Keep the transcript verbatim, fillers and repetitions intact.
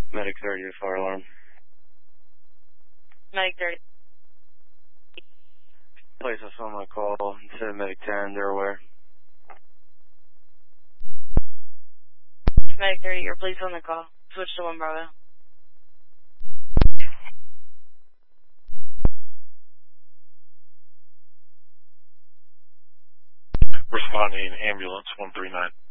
Medic thirty to fire alarm. Medic thirty. Place us on my call. Instead of Medic ten, they're aware. Medic thirty, you're police on the call. Switch to one Bravo. Responding ambulance one three nine.